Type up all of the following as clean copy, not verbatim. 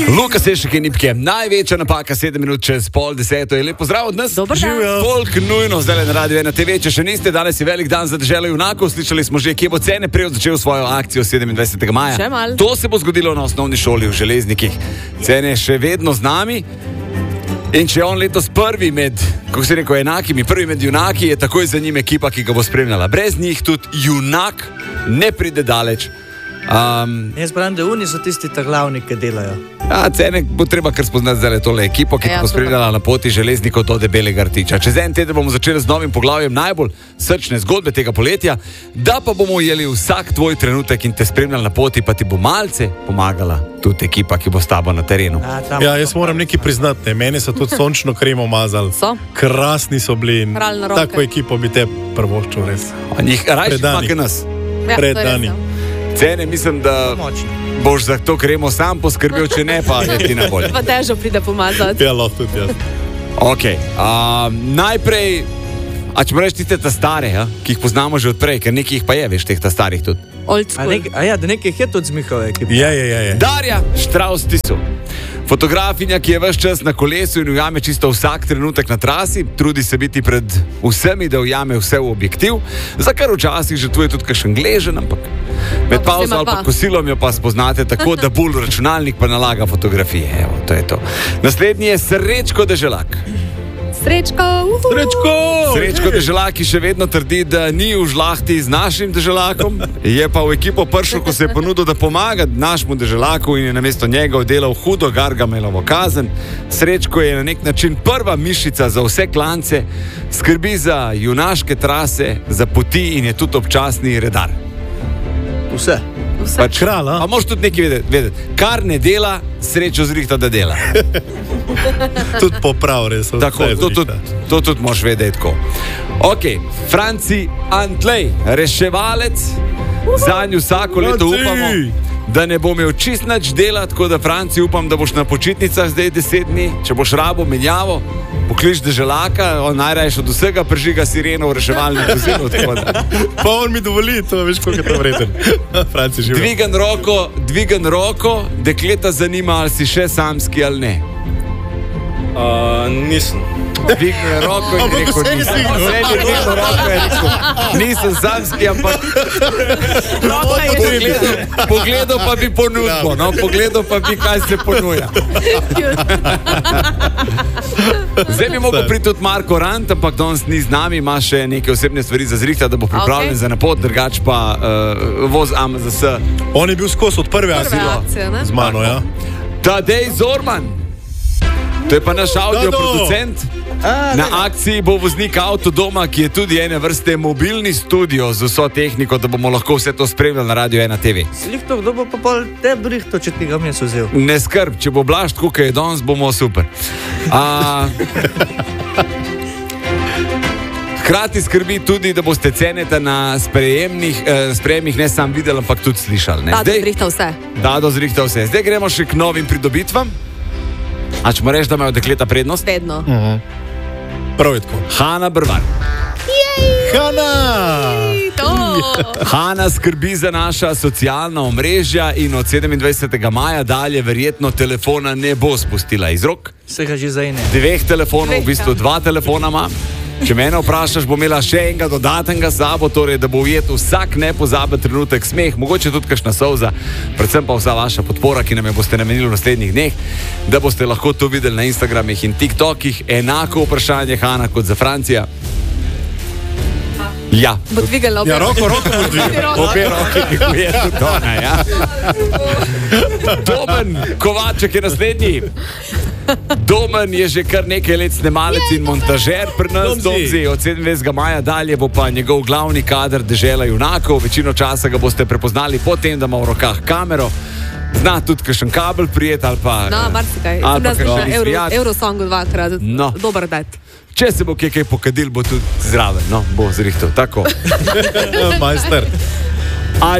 Luka Sešek in Nipke, največja napaka 7 minut čez pol 10. Je lepo zdrav od nas. Dobar dan. Folk nujno zdaj na Radio 1 TV, če še niste, danes je velik dan za deželo junakov. Slišali smo že, kje bo Cene prej začel svojo akcijo 27. maja. Še malo. To se bo zgodilo na osnovni šoli v Železnikih. Cene je še vedno z nami. In če je on letos prvi med, kako se rekel, enakimi, prvi med junaki, je takoj za njim ekipa, ki ga bo spremljala. Brez njih tudi junak ne pride daleč. Jaz pravim, da oni so tisti ta glavni, ki delajo. Cene bo treba kar spoznati zdaj tole ekipo, ki te bo spremljala na poti železnikov do Debelega rtiča. Čez en teden bomo začeli z novim poglavjem najbolj srčne zgodbe tega poletja, da pa bomo ujeli vsak tvoj trenutek in te spremljali na poti, pa ti bo malce pomagala tudi ekipa, ki bo s tabo na terenu. Ja, jaz moram nekaj priznati, meni so tudi sončno kremo mazali. Krasni so bili in tako ekipo bi te prvoščil res. Njih rajši pa nas. Predani. Cene, mislim, da boš za to kremo sam poskrbel, če ne, pa je ti najbolje. Pa težo pride pomazati. Ja, lahko tudi jaz. Ok, najprej, če moraš tiste ta stare, ki jih poznamo že odprej, ker nekih pa je, veš, teh ta starih tudi. Old school. Da nekih je tudi z Mihove ekipe. Je. Darja Štraus-Tisu. Fotografinja, ki je ves čas na kolesu in ujame čisto vsak trenutek na trasi, trudi se biti pred vsemi, da ujame vse v objektiv, za kar včasih žrtvuje tudi kakšen gležen, ampak med pauzo ali pa kosilom jo pa spoznate tako, da bolj računalnik pa nalaga fotografije. Evo, to je to. Naslednji je Srečko Deželak. Srečko Deželak, ki še vedno trdi, da ni v žlahti z našim Deželakom, je pa v ekipo prišel, ko se je ponudil, da pomaga našemu Deželaku in je namesto njega oddelal hudo Gargamelovo kazen. Srečko je na nek način prva mišica za vse klance, skrbi za junaške trase, za poti in je tudi občasni redar. Vse. Pač kralj, a moš tudi nekaj vedeti. Kar ne dela, Srečo zrihta, da dela. Tudi poprav, res. Tako, to tudi moš vedeti tako. Ok, Franci Antlej, reševalec, zanj vsako leto upamo, da ne bo imel čist nič dela, tako da Franci upam, da boš na počitnicah zdaj 10 dni, če boš rabo menjavo, poklič Deželaka, on najraješ od vsega pržiga sireno v reševalnem vozilu. Pa on mi dovoli, to veš, koliko je to vreden. Franci živi. Dvigan roko, dekleta zanima, ali si še samski ali ne. Nisem. Dvigne roko in rekel, nisem samski, ampak pogledal pa bi ponudbo, pogledal pa bi, kaj se ponuja. Zdaj bi mogel priti tudi Marko Rant, ampak danes ni z nami, ima še neke osebne stvari za zrihta, da bo pripravljen za napot, drugač pa voz AMZS. On je bil skozi od prve akcije z mano, ja. Tadej Zorman, to je pa naš audio producent. Na akciji bo voznik Avtodoma, ki je tudi ene vrste mobilni studio z vso tehniko, da bomo lahko vse to spremljali na Radio 1 TV. Slihto, kdo bo pa pol te brihto, če ti ga mes vzel? Ne skrb, če bo Blaž tako, kaj je danes, bomo super. Hkrati skrbi tudi, da boste Ceneta na sprejemih ne sam videli, ampak tudi slišali. Dado zrihta vse. Zdaj gremo še k novim pridobitvam. A če mu reči, da imajo dekleta prednost? Vedno. Prav je tako. Hana Brvar. Hana skrbi za naša socialna omrežja in od 27. maja dalje verjetno telefona ne bo spustila iz rok. Se ga že zajne. 2 telefonov, v bistvu 2 telefona ima. Če mene vprašaš, bo imela še enega dodatnega sabo, torej da bo ujet vsak nepozaben trenutek, smeh, mogoče tudi kakšna solza, predvsem pa vsa vaša podpora, ki nam jo boste namenili v naslednjih dneh, da boste lahko to videli na Instagramih in TikTokih. Enako vprašanje, Hana, kot za Francija. Ja. Bo dvigala obe. Ja, roko bo dvigala. Obe roke dviguje tudi ona, ja. Domen Kovaček je naslednji. Domen je že kar nekaj let snemalec in montažer pri nas. Domzi. Od 27. maja dalje bo pa njegov glavni kader Dežela junakov. Večino časa ga boste prepoznali po tem, da ima v rokah kamero. Zna tudi kakšen kabel prijeti ali pa... marsikaj. Eurosongu 2-krat. Dobar dat. Če se bo kaj pokadil, bo tudi zraven. Bo zrihtel. Tako. Majster.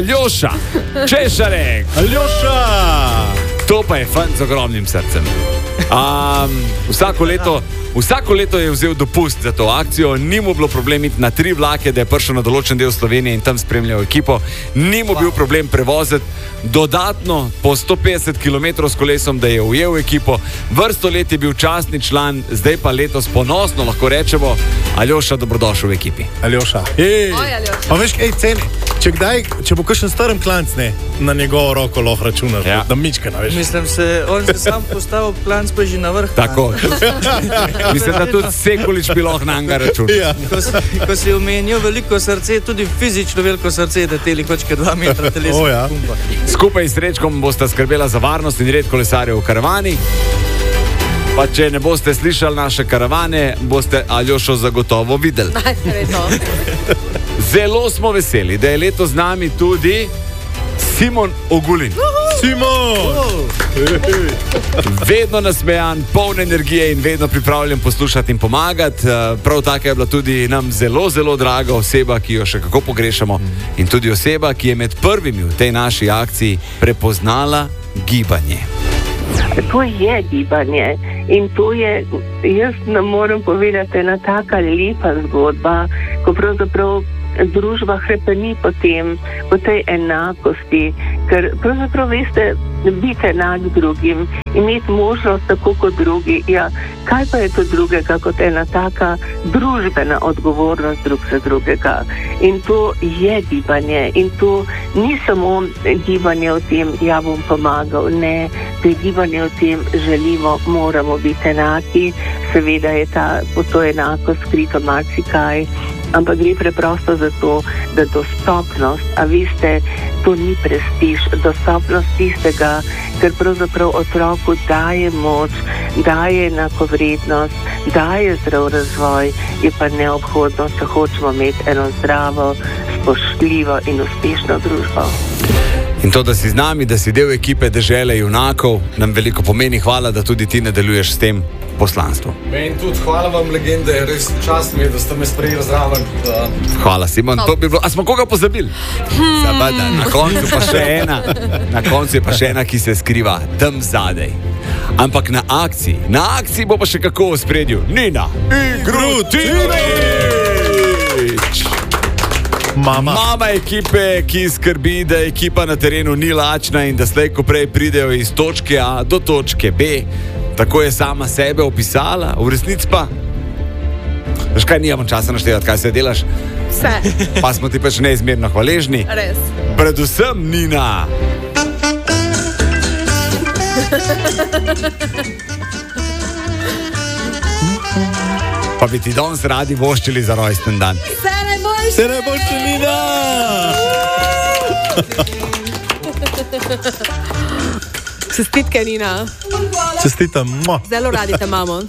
Aljoša Češarek. Aljoša! To pa je fant z ogromnim srcem. Vsako leto je vzel dopust za to akcijo, ni mu bilo problem iti na 3 vlake, da je prišel na določen del Slovenije in tam spremljal ekipo. Ni mu bil problem prevoziti dodatno po 150 km s kolesom, da je ujel ekipo. Vrsto let je bil častni član, zdaj pa letos ponosno lahko rečemo: Aljoša, dobrodošel v ekipi. Aljoša. Pa veš, ceni. Če bo kakšen starem klanc, ne, na njegovo roko lahko računaš, da mička, veš. Mislim, on se sam postavil klanc, pa že na vrh. Tako. Mislim, da tudi Sekulič bi lahko na njega računal. Ja. Ko si omenil veliko srce, tudi fizično veliko srce, da teli kočke 2 metra telesa. Skupaj s Srečkom boste skrbela za varnost in red kolesarjev v karavani. Pa če ne boste slišali naše karavane, boste Aljošo zagotovo videli. Zelo smo veseli, da je letos z nami tudi Simon Ogulin. Simon! Vedno nasmejan, poln energije in vedno pripravljen poslušati in pomagati. Prav tako je bila tudi nam zelo, zelo draga oseba, ki jo še kako pogrešamo. In tudi oseba, ki je med prvimi v tej naši akciji prepoznala gibanje. To je gibanje in to je, jaz ne morem povedati, ena taka lepa zgodba, ko pravzaprav družba hrepeni po tej enakosti, ker pravzaprav veste, biti enak drugim, imeti možnost tako kot drugi, kaj pa je to drugega kot ena taka družbena odgovornost drug za drugega. In to je gibanje in to ni samo gibanje o tem, ja bom pomagal, ne, to je gibanje o tem, želimo, moramo biti enaki, seveda je to enako skrito marsikaj, ampak gre preprosto za to, da dostopnost, a veste, to ni prestiž, dostopnost tistega, ker pravzaprav otroku daje moč, daje enakovrednost, daje zdrav razvoj, je pa neobhodno, če hočemo imeti eno zdravo, spoštljivo in uspešno družbo. In to, da si z nami, da si del ekipe Dežele junakov, nam veliko pomeni. Hvala, da tudi ti nadaljuješ s tem poslanstvom. Meni tudi hvala vam, legende, res čast mi je, da ste me sprejeli zraven. Hvala, Simon. To bi bilo. A smo koga pozabili? Zabada. Na koncu je pa še ena, ki se skriva tam zadaj. Ampak na akciji bo pa še kako v spredju. Nina Igrutinović. Mama ekipe, ki skrbi, da ekipa na terenu ni lačna in da slej ko prej pridejo iz točke A do točke B. Tako je sama sebe opisala, v resnici pa. Veš kaj, nijamo časa naštevati, kaj se delaš? Vse. Pa smo ti pač neizmerno hvaležni. Res. Predvsem Nina. Pa bi ti danes radi voščili za rojsten dan. Vse najboljše, Nina! Čestitke, Nina. Čestitam. Zelo radi te imamo.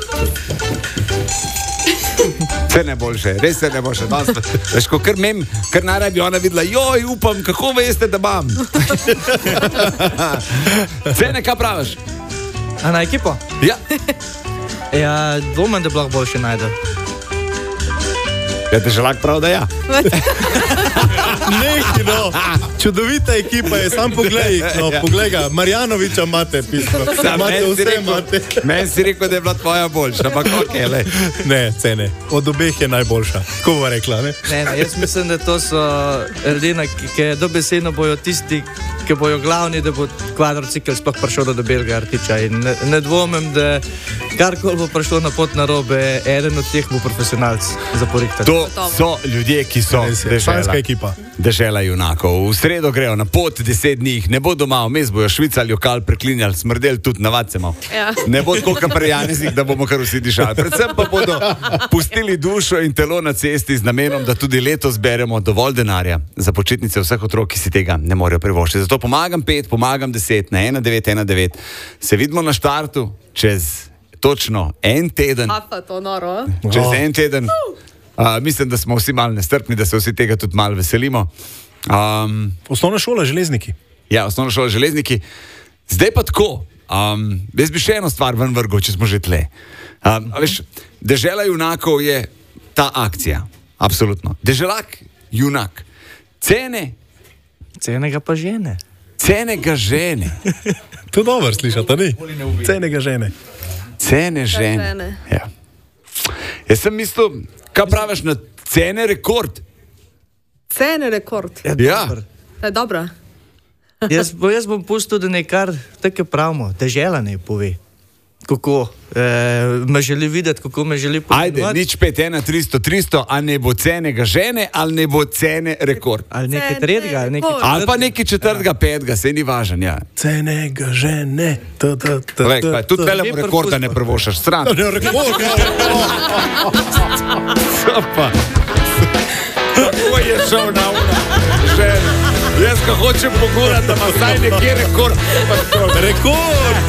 Vse najboljše, res vse najboljše. Veš, ko kar naj bi ona videla, joj, upam, kako veste, da imam. Cene, kaj praviš? A na ekipo? Ja. Ja, dvomem, da bi lahko boljše najdel. Ja, Deželak prav, da ja. Neki, no. Čudovita ekipa je, sam poglej ga, Marjanoviča imate pismo. Meni si rekel, da je bila tvoja boljša, ampak okej, lej. Ne, Cene, od obeh je najboljša, ko bo rekla, ne? Ne, jaz mislim, da to so ljudje, ki dobesedno bojo tisti, ki bojo glavni, da bo kvadrocikl sploh prišel do Belega Rtiča. In ne dvomim, da karkoli bo prišlo na pot narobe, eden od teh bo profesionalc za porihtati. To so ljudje, ki so Dežela ekipa. Dežela junakov. V sredo grejo na pot, 10 dni jih ne bo doma, vmes bojo švicali, jokal, preklinjali, smrdeli, tudi navadce malo. Ja. Ne bo tako pri Janezih, da bomo kar vsi dišali. Predvsem pa bodo pustili dušo in telo na cesti z namenom, da tudi letos zberemo dovolj denarja za počitnice vseh otrok, ki si tega ne morejo privoščiti. Zato pomagam 5, pomagam 10 na 1919. Se vidimo na štartu čez točno en teden. Pa to noro. Čez en teden. Mislim, da smo vsi malo nestrpni, da se vsi tega tudi malo veselimo. Osnovna šola Železniki. Ja, osnovna šola Železniki. Zdaj pa tako. Jaz bi še eno stvar ven vrgel, če smo že tle. Veš, Dežela junakov je ta akcija. Absolutno. Deželak, junak. Cene ga pa žene. Cene ga žene. To dobro slišati, ni? Cenega žene. Cene žene. Ja. Jaz sem mislil, kaj praviš na cene rekord? Cene rekord. Ja. To je dobro. Jaz bom pustil, da nekaj tako pravimo, težela ne pove. Kako me želi videti, kako me želi povedati. Ajde, nič 5, 1, 300, 300, a ne bo cenega žene, ali ne bo cene rekord. Ali nekaj tretjega, ali nekaj četrtega. Ali pa nekaj 4., 5., se ni važen, ja. Cenega žene. Tudi veliko rekorda ne prvošaš, stran. Rekord, Sapa. Kako je šel na una žena? Jaz ga hočem pogurati, da ima saj nekje rekord. rekord.